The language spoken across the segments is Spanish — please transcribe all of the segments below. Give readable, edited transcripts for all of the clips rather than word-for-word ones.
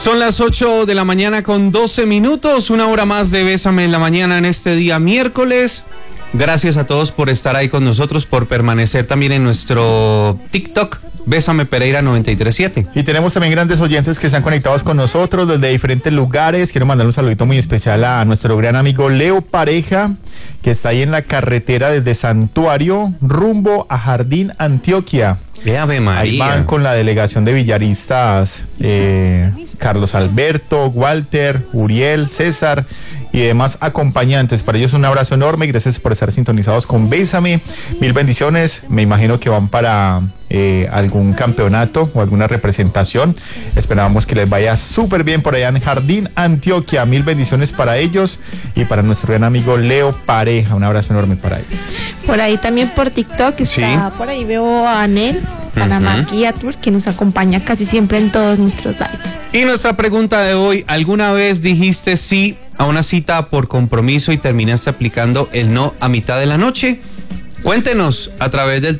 Son las 8 de la mañana con 12 minutos, una hora más de Bésame en la Mañana en este día miércoles. Gracias a todos por estar ahí con nosotros, por permanecer también en nuestro TikTok, Bésame Pereira 937. Y tenemos también grandes oyentes que están conectados con nosotros desde diferentes lugares. Quiero mandar un saludito muy especial a nuestro gran amigo Leo Pareja, que está ahí en la carretera desde Santuario rumbo a Jardín, Antioquia. Ave María. Ahí van con la delegación de villaristas, Carlos Alberto, Walter, Uriel, César y demás acompañantes. Para ellos un abrazo enorme, gracias por estar sintonizados con Bésame, mil bendiciones. Me imagino que van para algún campeonato o alguna representación. Esperamos que les vaya súper bien por allá en Jardín, Antioquia. Mil bendiciones para ellos y para nuestro gran amigo Leo Pareja. Un abrazo enorme para ellos. Por ahí también por TikTok está, por ahí veo a Anel, Panamá Kia Tour, que nos acompaña casi siempre en todos nuestros lives. Y nuestra pregunta de hoy: ¿alguna vez dijiste sí a una cita por compromiso y terminaste aplicando el no a mitad de la noche? Cuéntenos a través del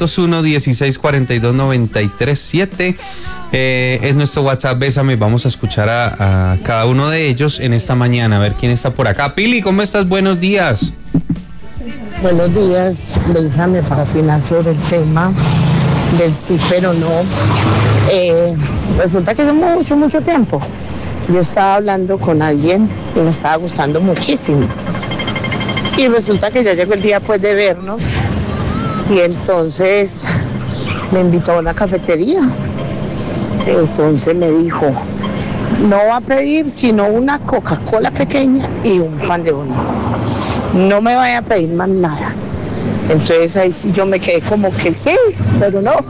301-1642-937. Es nuestro WhatsApp Bésame. Vamos a escuchar a cada uno de ellos en esta mañana, a ver quién está por acá. Pili, ¿cómo estás? Buenos días. Buenos días, Bésame, para opinar sobre el tema del sí pero no. Resulta que hace mucho tiempo yo estaba hablando con alguien y me estaba gustando muchísimo. Y resulta que ya llegó el día pues de vernos y entonces me invitó a una cafetería. Entonces me dijo, no va a pedir sino una Coca-Cola pequeña y un pan de bono. No me vaya a pedir más nada. Entonces ahí sí yo me quedé como que sí, pero no.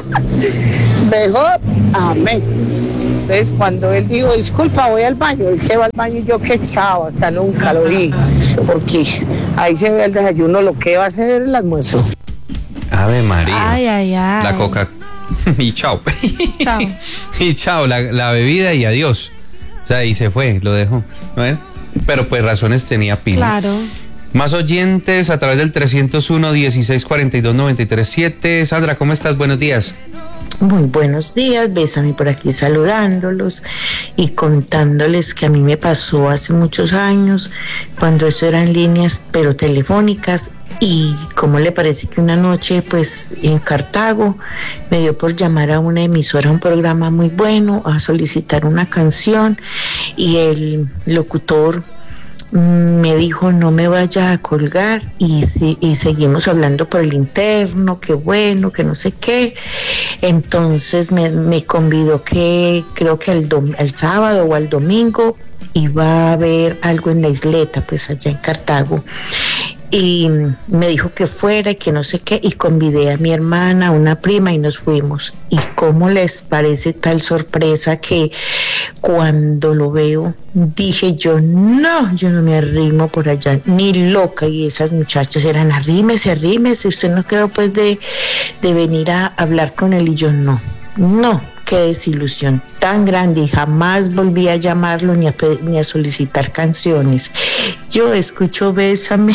Mejor, amén. Entonces cuando él dijo, disculpa, voy al baño, él que va al baño y yo que chao, hasta nunca lo vi. Porque ahí se ve el desayuno, lo que va a ser el almuerzo. Ave María. Ay. La coca y chao. Chao. Y chao, la bebida y adiós. O sea, y se fue, lo dejó. ¿No? Pero pues razones tenía Pili. Claro. Más oyentes a través del 301-1642-937. Sandra, ¿cómo estás? Buenos días. Muy buenos días, Bésame por aquí saludándolos y contándoles que a mí me pasó hace muchos años, cuando eso eran líneas pero telefónicas, y cómo le parece que una noche pues en Cartago me dio por llamar a una emisora, un programa muy bueno, a solicitar una canción, y el locutor me dijo no me vaya a colgar y seguimos hablando por el interno, que bueno, que no sé qué. Entonces me convidó que creo que el sábado o el domingo iba a haber algo en la isleta, pues allá en Cartago. Y me dijo que fuera y que no sé qué, y convidé a mi hermana, a una prima, y nos fuimos. ¿Y cómo les parece tal sorpresa que cuando lo veo dije yo no me arrimo por allá, ni loca? Y esas muchachas eran arrímese, usted no quedó pues de venir a hablar con él, y yo no, qué desilusión tan grande, y jamás volví a llamarlo ni a solicitar canciones. Yo escucho Bésame.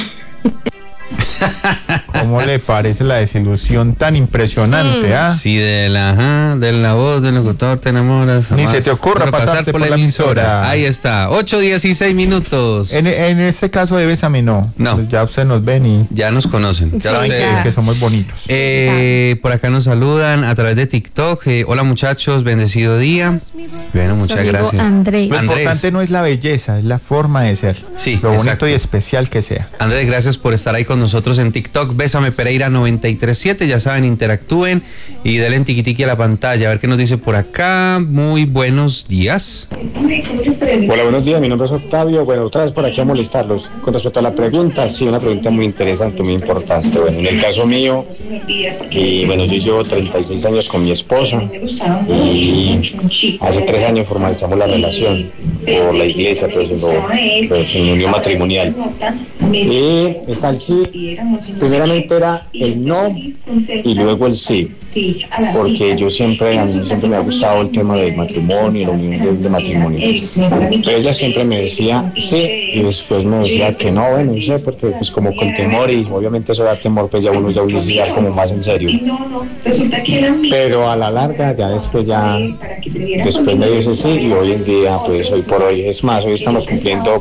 ¿Cómo le parece la desilusión tan impresionante? Sí, de la voz del locutor te enamoras. Ni se te ocurra pasarte por la emisora. Ahí está, 8:16 minutos. En este caso de Bésame no. Pues ya ustedes nos ven y ya nos conocen. Ya saben que somos bonitos. Por acá nos saludan a través de TikTok. Hola muchachos, bendecido día. Bueno, muchas gracias. Andrés. Lo importante no es la belleza, es la forma de ser. Sí, lo bonito exacto y especial que sea. Andrés, gracias por estar ahí con nosotros en TikTok, Bésame Pereira 937, ya saben, interactúen y denle tiquitiqui a la pantalla, a ver qué nos dice por acá. Muy buenos días. Hola, buenos días, mi nombre es Octavio. Bueno, otra vez por aquí a molestarlos. Con respecto a la pregunta, sí, una pregunta muy interesante, muy importante. Bueno, en el caso mío, y bueno, yo llevo 36 años con mi esposa y hace 3 años formalizamos la relación por la iglesia, pues en unión matrimonial. Y está el sí. Primeramente era el no y luego el sí. Porque yo a mí siempre me ha gustado el tema del matrimonio, la unión de matrimonio. Pero ella siempre me decía sí y después me decía que no, bueno, no sé, porque pues como con temor y obviamente eso da temor, pues ya uno inicia como más en serio. Pero a la larga después me dice sí y hoy en día, pues hoy por hoy, es más, hoy estamos cumpliendo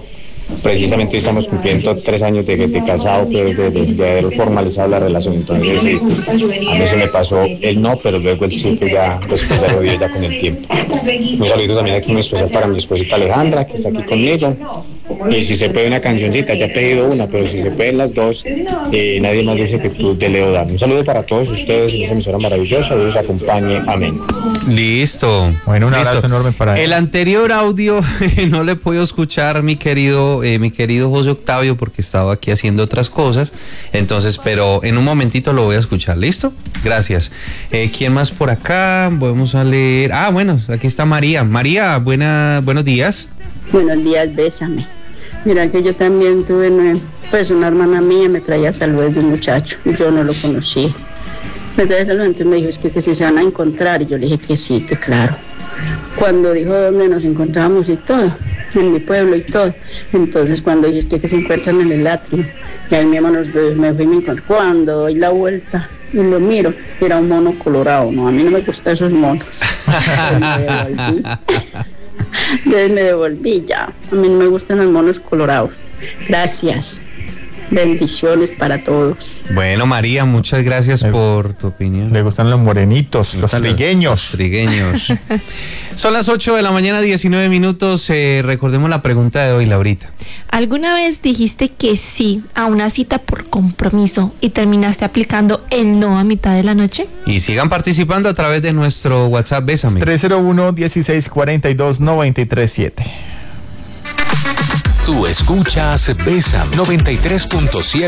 3 años de casado, de haber formalizado la relación. Entonces sí, a mí se me pasó el no, pero luego el sí, que ya después ya lo dio ya con el tiempo. Un saludo también aquí muy especial para mi esposita Alejandra, que está aquí conmigo. Y si se puede una cancioncita, ya he pedido una, pero si se pueden las dos, nadie más dice que tú de Leo Dan. Un saludo para todos ustedes en esa emisora maravillosa. Dios acompañe. Amén. Listo. Bueno, un abrazo enorme para él. El anterior audio no le puedo escuchar, mi querido José Octavio, porque estaba aquí haciendo otras cosas. Entonces, pero en un momentito lo voy a escuchar. ¿Listo? Gracias. ¿Quién más por acá? Vamos a leer. Bueno, aquí está María. María, buenos días. Buenos días, bésame. Mira que yo también tuve, pues una hermana mía me traía saludos de un muchacho, yo no lo conocía. Me traía saludos, entonces me dijo, es que si se van a encontrar, y yo le dije que sí, que claro. Cuando dijo dónde nos encontrábamos y todo, en mi pueblo y todo, entonces cuando dije es que se encuentran en el atrio, y ahí mismo me fui y me encontré. Cuando doy la vuelta y lo miro, era un mono colorado, no, a mí no me gustan esos monos. Entonces me devolví ya. A mí no me gustan los monos colorados. Gracias. Bendiciones para todos. Bueno, María, muchas gracias por tu opinión. Le gustan los morenitos, los trigueños. Los trigueños. Son las 8 de la mañana, 19 minutos. Recordemos la pregunta de hoy, Laurita. ¿Alguna vez dijiste que sí a una cita por compromiso y terminaste aplicando el no a mitad de la noche? Y sigan participando a través de nuestro WhatsApp Bésame. 301-1642-937. Tú escuchas Bésame 93.7.